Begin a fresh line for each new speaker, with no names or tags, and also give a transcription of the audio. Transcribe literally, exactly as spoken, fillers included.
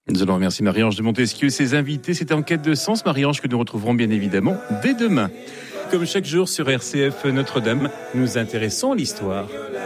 Nous allons remercier Marie-Ange de Montesquieu et ses invités. C'était En quête de sens, Marie-Ange, que nous retrouverons bien évidemment dès demain. Comme chaque jour sur R C F Notre-Dame, nous intéressons à l'histoire.